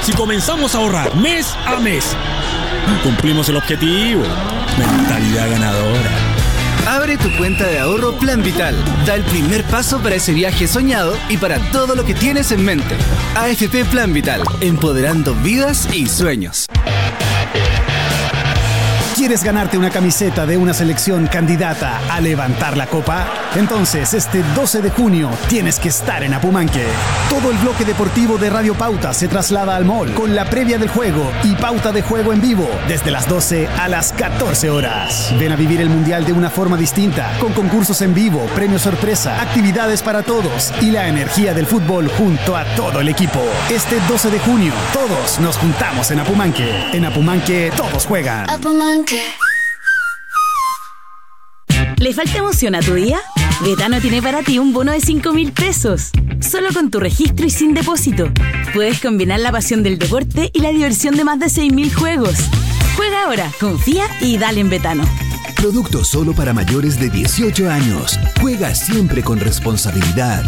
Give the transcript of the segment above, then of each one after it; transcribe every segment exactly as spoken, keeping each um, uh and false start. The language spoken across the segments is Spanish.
Si comenzamos a ahorrar mes a mes, cumplimos el objetivo. Mentalidad ganadora. Abre tu cuenta de ahorro Plan Vital. Da el primer paso para ese viaje soñado y para todo lo que tienes en mente. A F P Plan Vital, empoderando vidas y sueños. ¿Quieres ganarte una camiseta de una selección candidata a levantar la copa? Entonces, este doce de junio tienes que estar en Apumanque. Todo el bloque deportivo de Radio Pauta se traslada al mall con la previa del juego y pauta de juego en vivo desde las doce a las catorce horas. Ven a vivir el Mundial de una forma distinta, con concursos en vivo, premios sorpresa, actividades para todos y la energía del fútbol junto a todo el equipo. Este doce de junio, todos nos juntamos en Apumanque. En Apumanque, todos juegan. Apumanque. ¿Le falta emoción a tu día? Betano tiene para ti un bono de cinco mil pesos. Solo con tu registro y sin depósito. Puedes combinar la pasión del deporte y la diversión de más de seis mil juegos. Juega ahora, confía y dale en Betano. Producto solo para mayores de dieciocho años. Juega siempre con responsabilidad.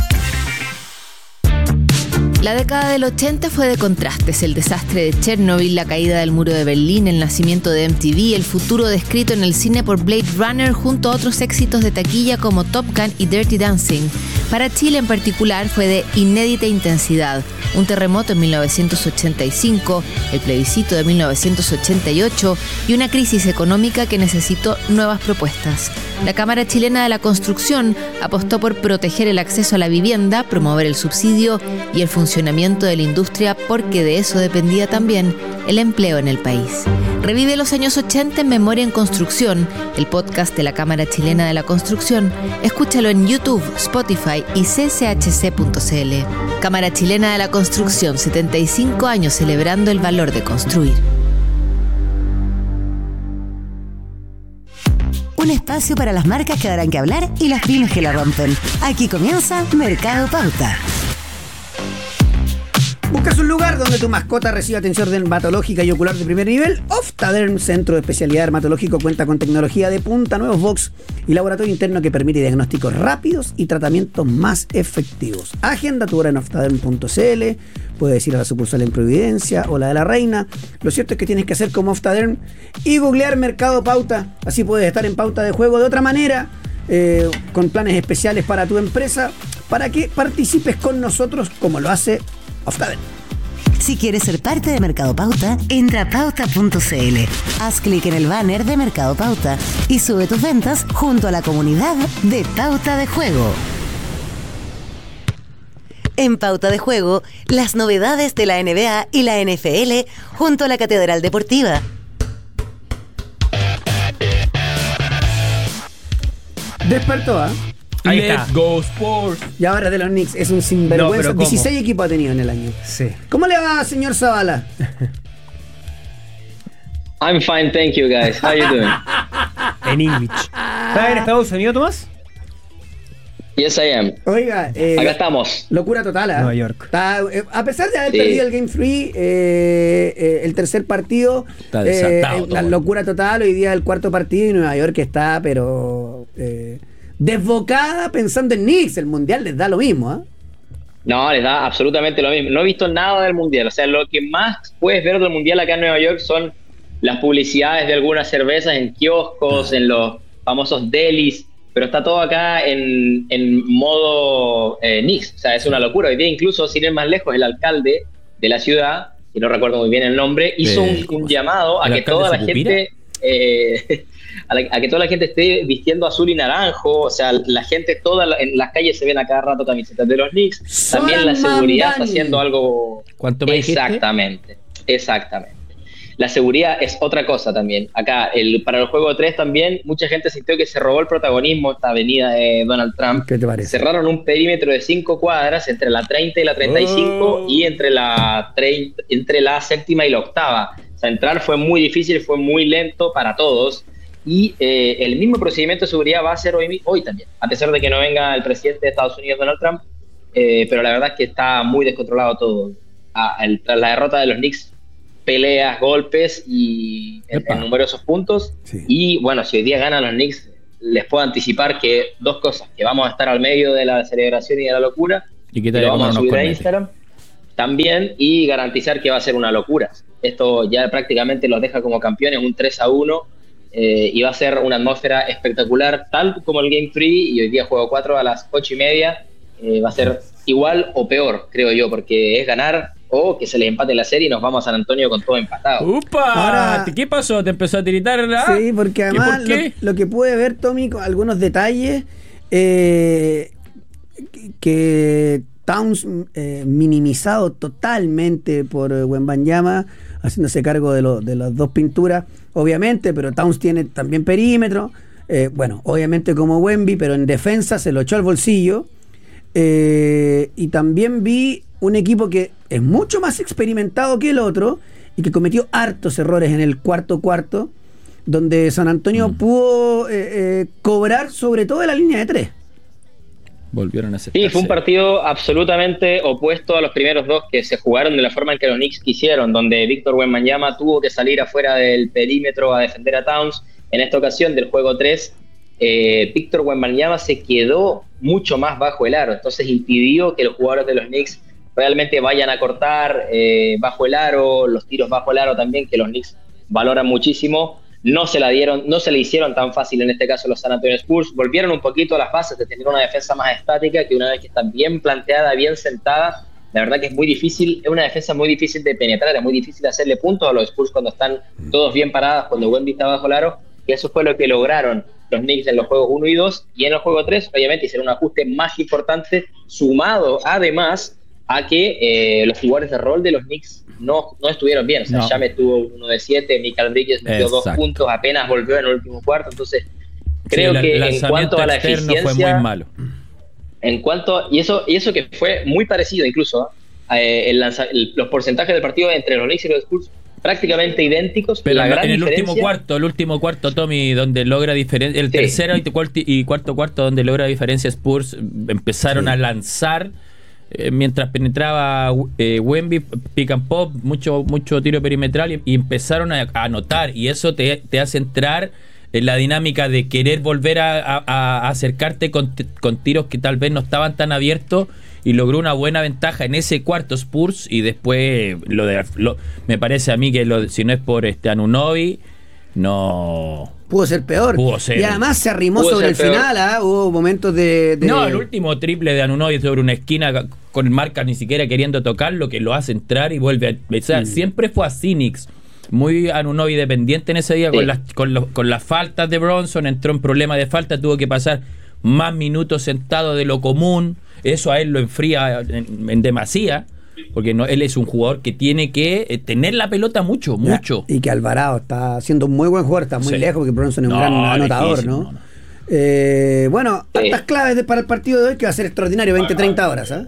La década del ochenta fue de contrastes, el desastre de Chernobyl, la caída del muro de Berlín, el nacimiento de M T V, el futuro descrito en el cine por Blade Runner junto a otros éxitos de taquilla como Top Gun y Dirty Dancing. Para Chile en particular fue de inédita intensidad. Un terremoto en mil novecientos ochenta y cinco, el plebiscito de mil novecientos ochenta y ocho y una crisis económica que necesitó nuevas propuestas. La Cámara Chilena de la Construcción apostó por proteger el acceso a la vivienda, promover el subsidio y el funcionamiento de la industria porque de eso dependía también el empleo en el país. Revive los años ochenta en Memoria en Construcción, el podcast de la Cámara Chilena de la Construcción. Escúchalo en YouTube, Spotify y c c h c punto c l. Cámara Chilena de la Construcción, setenta y cinco años celebrando el valor de construir. Un espacio para las marcas que darán que hablar y las pymes que la rompen. Aquí comienza Mercado Pauta. ¿Buscas un lugar donde tu mascota reciba atención dermatológica y ocular de primer nivel? Optaderm, centro de especialidad dermatológico, cuenta con tecnología de punta, nuevos box y laboratorio interno que permite diagnósticos rápidos y tratamientos más efectivos. Agenda tu hora en optaderm punto c l, puedes ir a la sucursal en Providencia o la de la Reina. Lo cierto es que tienes que hacer como Optaderm y googlear Mercado Pauta, así puedes estar en pauta de juego de otra manera, eh, con planes especiales para tu empresa, para que participes con nosotros como lo hace Optaderm. Si quieres ser parte de Mercado Pauta, entra a pauta punto c l. Haz clic en el banner de Mercado Pauta y sube tus ventas junto a la comunidad de Pauta de Juego. En Pauta de Juego, las novedades de la N B A y la N F L junto a la Catedral Deportiva. Despertó, ¿ah? ¿eh? Ahí Let's está. go Sports. Y ahora de los Knicks es un sinvergüenza. No, pero ¿cómo? dieciséis equipos ha tenido en el año. Sí. ¿Cómo le va, señor Zavala? I'm fine, thank you guys. How you doing? En English. ¿Estás en Estados Unidos, Tomás? Yes, I am. Oiga, eh, Acá estamos. Locura total, ¿eh? Nueva York. Está, eh, a pesar de haber Sí. perdido el Game tres, eh, eh, el tercer partido, Está eh, desatado eh, la todo. locura total. Hoy día el cuarto partido y Nueva York está, pero eh, desbocada pensando en Knicks. El mundial les da lo mismo, ¿eh? No, les da absolutamente lo mismo. No he visto nada del mundial. O sea, lo que más puedes ver del mundial acá en Nueva York son las publicidades de algunas cervezas en kioscos, en los famosos delis. Pero está todo acá en, en modo eh, Knicks. O sea, es una locura. Hoy día, incluso, sin ir más lejos, el alcalde de la ciudad, y no recuerdo muy bien el nombre, hizo Eh, un, un llamado a ¿el que alcalde toda la Sucupira? gente eh, a, la- a que toda la gente esté vistiendo azul y naranjo. O sea, la gente toda la- en las calles se ven a cada rato camisetas de los Knicks. También la Soran seguridad está Mamdani. haciendo algo. ¿Cuánto me dijiste? Exactamente, exactamente. La seguridad es otra cosa también. Acá, el, para el juego tres también, mucha gente sintió que se robó el protagonismo esta avenida de Donald Trump. ¿Qué te parece? Cerraron un perímetro de cinco cuadras entre la treinta y la treinta y cinco Oh. y entre la, treinta, entre la séptima y la octava. O sea, entrar fue muy difícil, fue muy lento para todos. Y eh, el mismo procedimiento de seguridad va a ser hoy, hoy también, a pesar de que no venga el presidente de Estados Unidos, Donald Trump. Eh, pero la verdad es que está muy descontrolado todo. Ah, el- tras la derrota de los Knicks, peleas, golpes y en, Epa. en numerosos puntos. Sí. Y bueno, si hoy día ganan los Knicks, les puedo anticipar que dos cosas, que vamos a estar al medio de la celebración y de la locura, ¿Y qué y tal lo de vamos a comernos subir a cornetes? Instagram. también, y garantizar que va a ser una locura. Esto ya prácticamente los deja como campeones, un tres a uno, eh, y va a ser una atmósfera espectacular, tal como el Game tres, y hoy día juego cuatro a las ocho y media, eh, va a ser igual o peor, creo yo, porque es ganar o que se les empate la serie y nos vamos a San Antonio con todo empatado. ¡Upa! Ahora, ¿qué pasó? ¿Te empezó a tiritar? ¿Ah? Sí, porque además por qué? Lo, lo que pude ver, Tommy, con algunos detalles, eh, que Towns eh, minimizado totalmente por eh, Wembanyama, haciéndose cargo de, lo, de las dos pinturas, obviamente, pero Towns tiene también perímetro, eh, bueno, obviamente como Wemby, pero en defensa se lo echó al bolsillo, eh, y también vi un equipo que es mucho más experimentado que el otro y que cometió hartos errores en el cuarto cuarto, donde San Antonio mm. pudo eh, eh, cobrar sobre todo en la línea de tres. Volvieron a ser. Sí, fue un partido absolutamente opuesto a los primeros dos que se jugaron de la forma en que los Knicks quisieron, donde Víctor Wembanyama tuvo que salir afuera del perímetro a defender a Towns. En esta ocasión del juego tres, eh, Víctor Wembanyama se quedó mucho más bajo el aro, entonces impidió que los jugadores de los Knicks realmente vayan a cortar eh, bajo el aro, los tiros bajo el aro también, que los Knicks valoran muchísimo. No se la dieron, no se le hicieron tan fácil en este caso los San Antonio Spurs. Volvieron un poquito a las bases de tener una defensa más estática, que una vez que está bien planteada, bien sentada, la verdad que es muy difícil, es una defensa muy difícil de penetrar, es muy difícil hacerle puntos a los Spurs cuando están todos bien parados, cuando Wemby está bajo el aro, y eso fue lo que lograron los Knicks en los juegos uno y dos, y en el juego tres obviamente hicieron un ajuste más importante, sumado además a que eh, los jugadores de rol de los Knicks no, no estuvieron bien. O sea, no. James tuvo uno de siete, Michael Bridges metió dos puntos, apenas volvió en el último cuarto. Entonces, creo sí, que en cuanto a la eficiencia fue muy malo. En cuanto, y eso, y eso que fue muy parecido incluso, eh, el lanza, el, los porcentajes del partido entre los Knicks y los Spurs prácticamente idénticos. Pero la en gran el diferencia, último cuarto, el último cuarto, Tommy, donde logra diferencia, el sí. tercero y cuarto, y cuarto cuarto donde logra diferencia Spurs, empezaron sí. a lanzar. Eh, mientras penetraba eh, Wemby, pick and pop, mucho, mucho tiro perimetral y, y empezaron a, a anotar, y eso te, te hace entrar en la dinámica de querer volver a, a, a acercarte con, con tiros que tal vez no estaban tan abiertos, y logró una buena ventaja en ese cuarto Spurs. Y después lo de lo, me parece a mí que lo, si no es por este Anunoby, no pudo ser peor. Pudo ser. Y además se arrimó sobre el peor. final, ¿eh? Hubo momentos de, de... No, el último triple de Anunoby sobre una esquina con marca ni siquiera queriendo tocarlo, que lo hace entrar y vuelve a... O sea, mm. siempre fue a Phoenix, muy Anunoby dependiente en ese día, sí. con, las, con, los, con las faltas de Bronson, entró en problema de falta, tuvo que pasar más minutos sentado de lo común, eso a él lo enfría en, en demasía, porque no, él es un jugador que tiene que eh, tener la pelota mucho, mucho. Y que Alvarado está siendo un muy buen jugador, está muy sí. lejos, porque Bronson es un no, gran anotador, ¿no? no, no. Eh, bueno, sí. estas claves de, para el partido de hoy, que va a ser extraordinario, veinte treinta horas, ¿eh?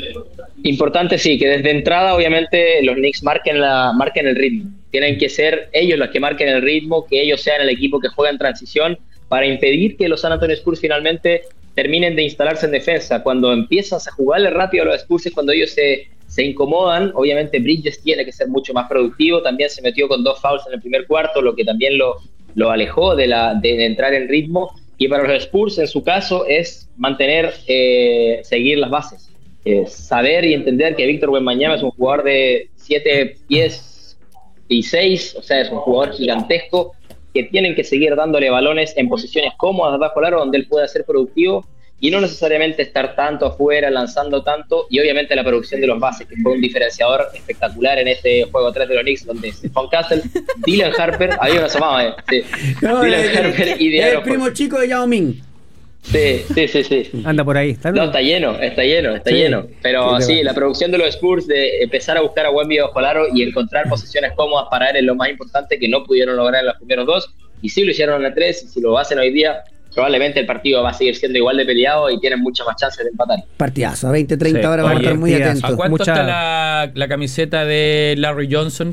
Importante, sí, que desde entrada obviamente los Knicks marquen, la, marquen el ritmo. Tienen que ser ellos los que marquen el ritmo, que ellos sean el equipo que juega en transición, para impedir que los San Antonio Spurs finalmente terminen de instalarse en defensa. Cuando empiezas a jugarle rápido a los Spurs es cuando ellos se, se incomodan. Obviamente Bridges tiene que ser mucho más productivo, también se metió con dos fouls en el primer cuarto, lo que también lo, lo alejó de, la, de, de entrar en ritmo. Y para los Spurs, en su caso, es mantener, eh, seguir las bases. Eh, saber y entender que Víctor Wembanyama es un jugador de siete pies y seis, o sea, es un jugador gigantesco, que tienen que seguir dándole balones en posiciones cómodas bajo el aro, donde él pueda ser productivo y no necesariamente estar tanto afuera, lanzando tanto, y obviamente la producción de los bases, que fue un diferenciador espectacular en este juego tres de los Knicks, donde Stephon Castle, Dylan Harper, ahí una asomaba, eh, sí. no, Dylan el, Harper el, y el, el primo chico de Yao Ming. Sí, sí, sí, sí. Anda por ahí. ¿Está, no, está lleno, está lleno, está sí. lleno. Pero sí, sí, la producción de los Spurs de empezar a buscar a Wemby bajo el aro y encontrar posiciones cómodas para él es lo más importante, que no pudieron lograr en los primeros dos. Y sí lo hicieron en la tres, y si lo hacen hoy día, probablemente el partido va a seguir siendo igual de peleado y tienen muchas más chances de empatar. Partidazo, a veinte treinta sí. horas vamos a estar muy atentos. ¿A cuánto Mucha... está la, la camiseta de Larry Johnson?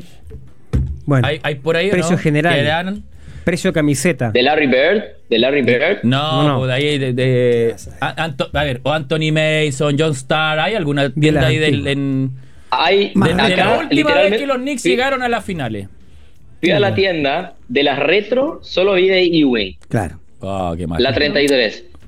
Bueno, ¿Hay, hay por ahí precio no? general. Precio camiseta. ¿De Larry Bird? ¿De Larry Bird? No, no, no. de ahí de, de a, Anto, a ver, o Anthony Mason, John Starr, ¿hay alguna tienda de ahí del en hay de, de, de la última vez que los Knicks sí. llegaron a las finales? Fui a la tienda de las retro, solo vi de Ewing. Claro. Oh, qué mal. La treinta y tres.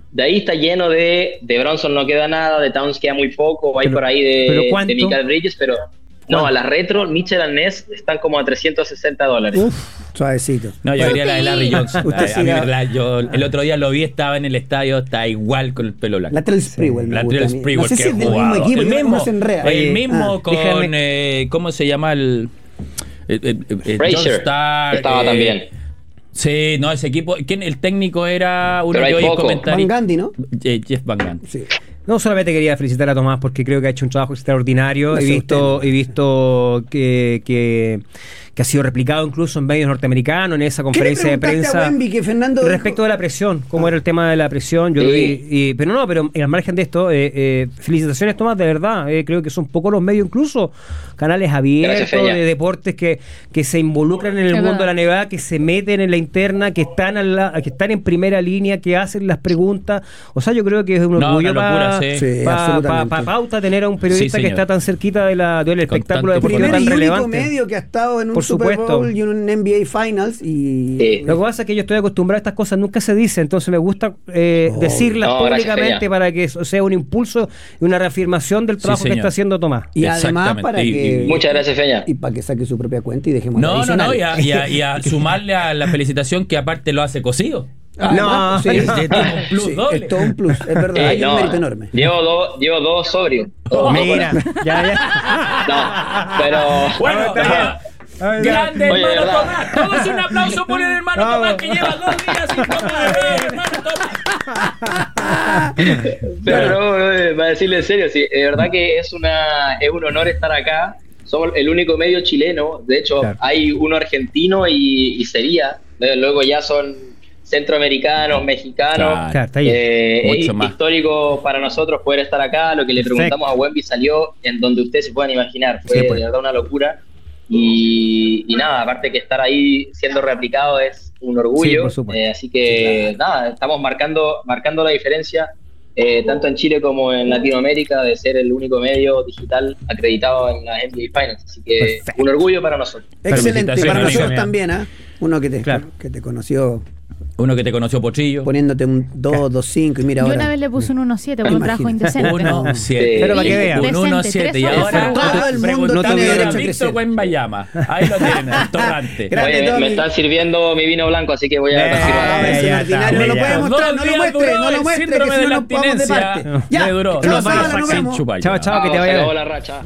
De ahí está lleno de, de Bronson no queda nada, de Towns queda muy poco, hay Pero- por ahí ¿pero de, cuánto? de Michael Bridges, pero no, a la retro, Mitchell and Ness están como a trescientos sesenta dólares. Uf, suavecito. No, yo quería la de Larry Johnson. Usted A mí, siga- verdad, yo el otro día lo vi, estaba en el estadio, está igual con el pelo blanco. La Trell Sprewell me La gusta Trell a mí. Sprewell, No sé qué si es del jugador. mismo equipo, el yo mismo, no se enrea. el Oye, mismo ah, con, déjame- eh, ¿cómo se llama el? eh, eh, eh, John Frazier Stark, estaba eh, también. Sí, no, ese equipo. ¿Quién? El técnico era uno Pero hay que hoy es poco. comentarista. Van Gundy, ¿no? Eh, Jeff Van Gundy. Sí. No, solamente quería felicitar a Tomás porque creo que ha hecho un trabajo extraordinario. No He sé visto, usted. he visto que, que, que ha sido replicado incluso en medios norteamericanos, en esa ¿Qué le conferencia de preguntaste prensa. a Wemby que Fernando dijo? Respecto de la presión, cómo era el tema de la presión, yo Sí. lo vi, y- pero no, pero al margen de esto, eh, eh, felicitaciones Tomás, de verdad, eh, creo que son pocos los medios, incluso canales abiertos Gracias, Feña. de deportes que, que se involucran en el Es mundo verdad. de la nevada, que se meten en la interna, que están a la- que están en primera línea, que hacen las preguntas, o sea, yo creo que es un No, orgullo una locura, para sí. Sí, absolutamente. Pauta tener a un periodista Sí, que señor. está tan cerquita de la, del Con espectáculo tanto deportivo Primer tan y único relevante. medio que ha estado en un Por Super supuesto. Bowl y en un N B A Finals y Sí. Lo que pasa es que yo estoy acostumbrado a estas cosas, nunca se dicen, entonces me gusta eh, Oh. decirlas No, gracias, públicamente Peña. para que eso sea un impulso y una reafirmación del Sí, trabajo que señor. está haciendo Tomás. y además Exactamente. para Y- que Muchas gracias, Feña. y para que saque su propia cuenta y dejemos No, no, no, y a, y a- y a sumarle a la felicitación que aparte lo hace cocido. Además, No, sí, es- es todo un plus sí, doble. es todo un plus, es verdad, Eh, hay no, un mérito enorme. Llevo dos, llevo dos sobrios. Oh, Mira, ya, ya. No, pero Bueno, está bien. ah, Ay, grande Oye, hermano ¿verdad? Tomás. Todos un aplauso por el hermano Vamos. Tomás que lleva dos días sin tomar. Eh, hermano Tomás. Pero no, no, para decirle en serio, sí, de verdad que es una es un honor estar acá. Somos el único medio chileno, de hecho Claro. hay uno argentino y, y sería, de- luego ya son centroamericanos, mexicanos. Claro. Claro, está bien. Eh, Mucho es más. histórico para nosotros poder estar acá. Lo que le Perfecto. preguntamos a Wemby salió en donde ustedes se puedan imaginar. Fue Sí, pues. de verdad una locura. Y, y nada, aparte que estar ahí siendo replicado es un Sí, orgullo. por supuesto. Eh, así que nada, estamos marcando, marcando la diferencia. Eh, tanto en Chile como en Latinoamérica, de ser el único medio digital acreditado en las N B A Finals. Así que Perfecto. un orgullo para nosotros. Excelente, Felicitaciones, para nosotros amigo. también, ¿ah? Uno que te, Claro. que te conoció Uno que te conoció Potrillo. poniéndote un dos, dos, cinco y mira Yo ahora. una vez le puse un uno siete por un trabajo Imagínate. indecente. uno siete. Pero para que vean. Un uno siete. Y Decente, ahora tres Todo el mundo no tiene te derecho a Víctor crecer. Wembayama. Ahí lo tienen, el torrante. Grande, Oye, me, Tommy. me están sirviendo mi vino blanco, así que voy a Eh, continuar. Ah, ese ya ordinario, está, no lo ya. puede mostrar, Dos no lo días muestre, duró no lo el muestre, que síndrome si de no la nos vamos de abstinencia. parte. Ya, Me duró chao, dos Sala, días nos sin vemos. chupar. Chao, chao, que te Se vaya acabó bien. la racha.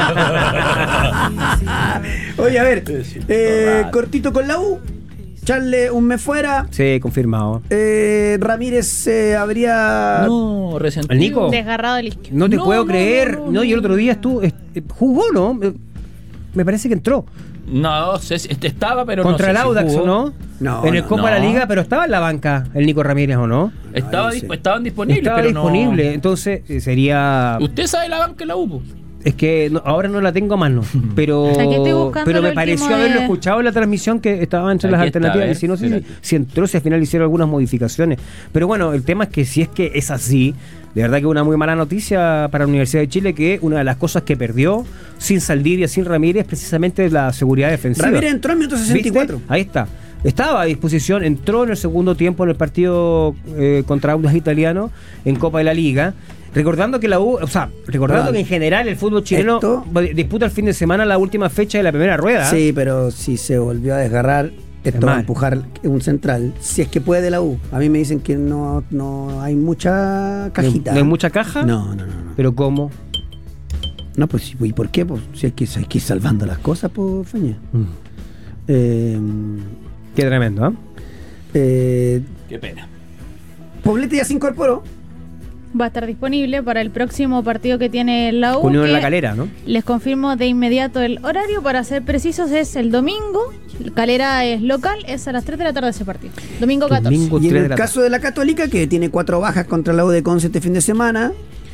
Oye, a ver, eh, cortito con la U, Charle un mes fuera, Sí, confirmado. eh, Ramírez eh, habría... No, resentido. ¿El Nico? Desgarrado el izquierdo. No te No, puedo no, creer. no, No, no, y el no. otro día estuvo, eh, jugó, ¿no? Eh, Me parece que entró. No, sé si- este estaba, pero Contra no el sé si Audax, jugó. ¿o no? No, En el no, Copa de la no. Liga, pero estaba en la banca el Nico Ramírez, ¿o no? Estaba, Ahí disp- sí. Estaban disponibles, Estaba pero disponible. Entonces eh, sería. no. Usted sabe la banca de la U. Po? Es que no- ahora no la tengo a mano, pero, Aquí estoy buscando pero me el pareció último haberlo de- escuchado en la transmisión que estaba entre las Aquí está, alternativas. a ver, y si no sé si, espérate. si entró, si al final hicieron algunas modificaciones. Pero bueno, el tema es que si es que es así, de verdad que es una muy mala noticia para la Universidad de Chile, que una de las cosas que perdió sin Saldivia, sin Ramírez, precisamente la seguridad defensiva. Ramírez entró en minuto sesenta y cuatro. ¿Viste? Ahí está. Estaba a disposición, entró en el segundo tiempo en el partido eh, contra Audax Italiano en Copa de la Liga. Recordando que la U, o sea, recordando Perdón. que en general el fútbol chileno Esto- disputa el fin de semana la última fecha de la primera rueda. Sí, pero si se volvió a desgarrar, esto va a mal. empujar un central. Si es que puede de la U. A mí me dicen que no, no hay mucha cajita. ¿No hay mucha caja? No, no, no. no. Pero ¿cómo? No, pues, ¿y por qué? Pues, si hay que, hay que ir salvando las cosas, pues, Feña. Mm. Eh, Qué tremendo, ¿eh? eh, Qué pena. Poblete ya se incorporó. Va a estar disponible para el próximo partido que tiene la U. Unión en que la Calera, ¿no? Les confirmo de inmediato el horario. Para ser precisos, es el domingo. Calera es local, es a las tres de la tarde ese partido. Domingo catorce. Domingo Y en tres el de la caso de la Católica, que tiene cuatro bajas contra la U de Conce este fin de semana,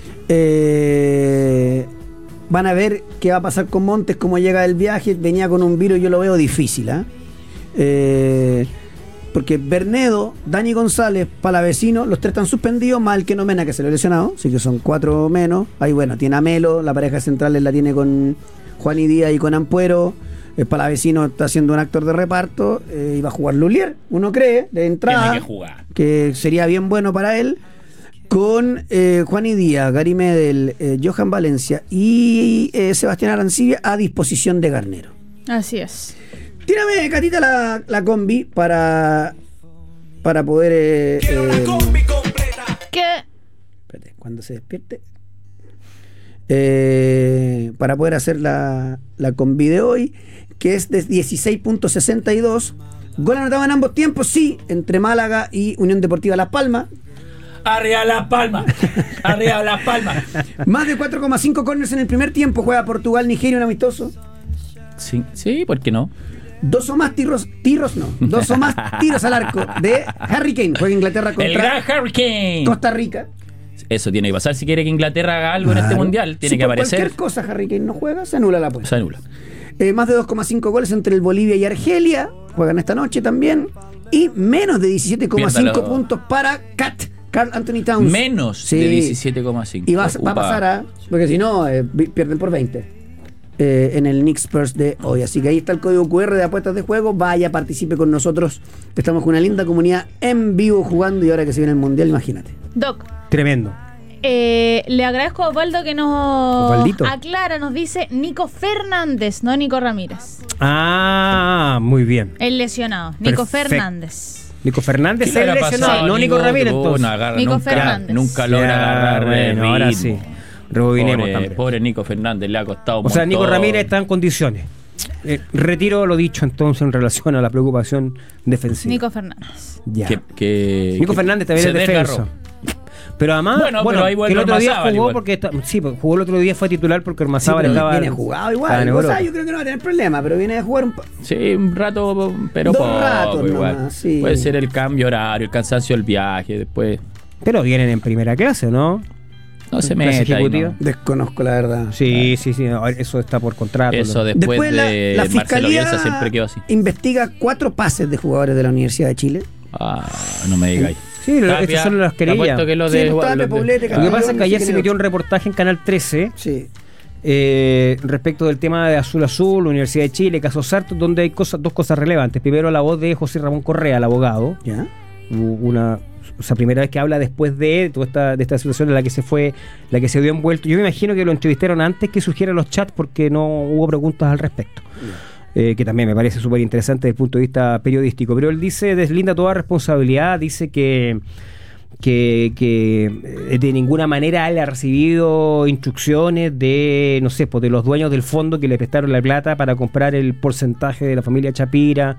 eh, van a ver qué va a pasar con Montes, cómo llega el viaje. Venía con un virus, yo lo veo difícil, ¿ah? Eh, porque Bernedo, Dani González, Palavecino, los tres están suspendidos, más el que no Mena, que se lo ha lesionado, así que son cuatro menos. Ahí bueno, tiene a Melo, la pareja central la tiene con Juan y Díaz y con Ampuero. El Palavecino está haciendo un actor de reparto, eh, y va a jugar Lulier, uno cree, de entrada, Tiene que jugar. que sería bien bueno para él. con eh, Juan y Díaz, Gary Medel, eh, Johan Valencia y eh, Sebastián Arancibia a disposición de Garnero. Así es. Tírame, Catita, la, la combi para, para poder... Eh, eh, ¿Qué? Espérate, cuando se despierte. Eh, para poder hacer la, la combi de hoy, que es de dieciséis punto sesenta y dos. Gol anotado en ambos tiempos, sí, entre Málaga y Unión Deportiva Las Palmas. Arriba Las Palmas, arriba Las Palmas. Más de cuatro coma cinco corners en el primer tiempo. Juega Portugal, Nigeria, un amistoso. Sí, sí, ¿por qué no? Dos o más tiros, tiros no, dos o más tiros al arco de Harry Kane. Juega Inglaterra contra el gran Harry Kane. Costa Rica. Eso tiene que pasar si quiere que Inglaterra haga algo claro. en este mundial. Tiene si que aparecer. Cualquier cosa Harry Kane no juega, se anula la apuesta. Se anula. Eh, más de dos coma cinco goles entre el Bolivia y Argelia. Juegan esta noche también. Y menos de diecisiete coma cinco puntos para Cat. Carl Anthony Towns. Menos sí. de diecisiete coma cinco. Y va, va a pasar a... Porque si no, eh, pierden por veinte. Eh, en el Knicks Spurs de hoy. Así que ahí está el código cu erre de apuestas de juego. Vaya, participe con nosotros. Estamos con una linda comunidad en vivo jugando. Y ahora que se viene el Mundial, imagínate. Doc. Tremendo. Eh, le agradezco a Osvaldo que nos Osvaldito. aclara, nos dice Nico Fernández, no Nico Ramírez. Ah, muy bien. El lesionado, Nico Perfecto. Fernández. Nico Fernández es lesionado, pasado, no Nico, Nico Ramírez. Oh, no agarra, Nico nunca, Fernández. Nunca logra ya, agarrar bueno, el ritmo. Ahora sí. Rebobinemos pobre, también. Pobre Nico Fernández, le ha costado un O sea, montón. Nico Ramírez está en condiciones. Eh, retiro lo dicho entonces en relación a la preocupación defensiva. Nico Fernández. Ya. Que, que, Nico que Fernández también es defensa. Pero además, bueno, bueno, pero ahí que el otro día Ormazábal jugó igual. porque está, sí, jugó el otro día, fue titular porque Ormazábal sí, estaba viene jugado igual. O sea, yo creo que no va a tener problema, pero viene a jugar un sí, un rato, pero Dos poco ratos igual. Nomás, sí. Puede ser el cambio horario, el cansancio del viaje, después. Pero vienen en primera clase, ¿no? No se mete ahí, ¿no? Desconozco la verdad. Sí, sí, sí, eso está por contrato. Eso ¿no? después, después la, de la Marcelo Bielsa Fiscalía siempre quedó así. Investiga cuatro pases de jugadores de la Universidad de Chile. Ah, no me digáis. Sí, lo, estas son las querellas. Que lo, sí, de, Tapia, lo, Poblete, de, lo que pasa es que ayer se metió un reportaje en Canal trece sí. eh, respecto del tema de Azul Azul, Universidad de Chile, caso Sarto, donde hay cosas, dos cosas relevantes. Primero, la voz de José Ramón Correa, el abogado. ¿Ya? Una, o sea, primera vez que habla después de toda esta, de esta situación en la que se fue, la que se vio envuelto. Yo me imagino que lo entrevistaron antes que surgieran los chats porque no hubo preguntas al respecto. Yeah. Eh, que también me parece súper interesante desde el punto de vista periodístico. Pero él dice, deslinda toda responsabilidad, dice que Que, que de ninguna manera él ha recibido instrucciones de, no sé, pues de los dueños del fondo que le prestaron la plata para comprar el porcentaje de la familia Chapira.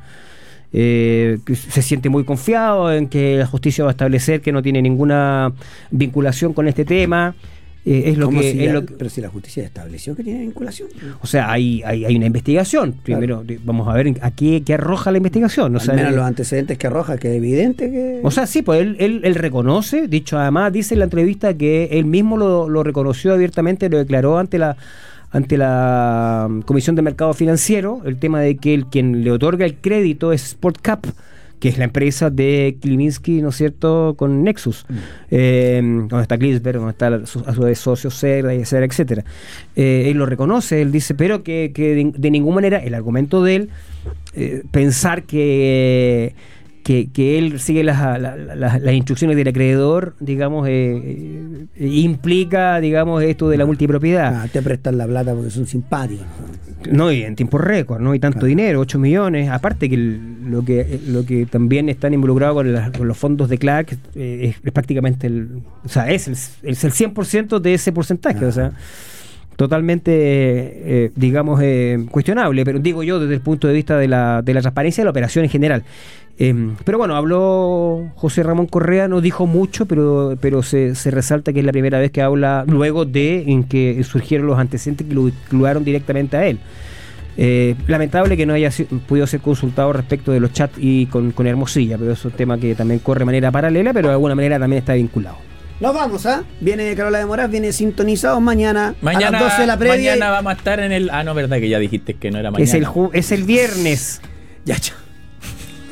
Eh, que se siente muy confiado en que la justicia va a establecer que no tiene ninguna vinculación con este tema. Eh, es lo que, si es la, lo que, pero si la justicia estableció que tiene vinculación. O sea, hay, hay, hay una investigación. Primero, claro. Vamos a ver a qué, qué arroja la investigación. O Al sea, menos el, los antecedentes que arroja, que es evidente que... O sea, sí, pues él, él, él reconoce, dicho además, dice en la entrevista que él mismo lo, lo reconoció abiertamente, lo declaró ante la ante la Comisión de Mercado Financiero, el tema de que el quien le otorga el crédito es SportCap, que es la empresa de Kliminski, ¿no es cierto?, con Nexus, mm. eh, donde está Klinsberg, donde está a su vez socio Cerda, etcétera, etcétera. Eh, él lo reconoce, él dice, pero que, que de, de ninguna manera, el argumento de él, eh, pensar que, que, que él sigue las, las, las, las instrucciones del acreedor, digamos, eh, eh, implica, digamos, esto de la multipropiedad. Ah, te prestan la plata porque son simpáticos, ¿no? No, y en tiempo récord, no hay tanto claro. dinero, ocho millones. Aparte que el, lo que lo que también están involucrados con, la, con los fondos de Clark eh, es, es prácticamente el, o sea, es el, es el cien por ciento de ese porcentaje, ah. o sea, totalmente, eh, digamos, eh, cuestionable, pero digo yo desde el punto de vista de la, de la transparencia de la operación en general. Eh, pero bueno, habló José Ramón Correa, no dijo mucho, pero pero se, se resalta que es la primera vez que habla luego de en que surgieron los antecedentes que lo incluyeron directamente a él. Eh, lamentable que no haya sido, podido ser consultado respecto de los chats y con, con Hermosilla, pero es un tema que también corre de manera paralela, pero de alguna manera también está vinculado. Nos vamos, ¿ah? ¿eh? Viene Carola de Moraz, viene Sintonizados mañana, mañana a las doce de la previa. Mañana y... vamos a estar en el... Ah, no, verdad que ya dijiste que no era mañana. Es el, ju... es el viernes. Ya, chao.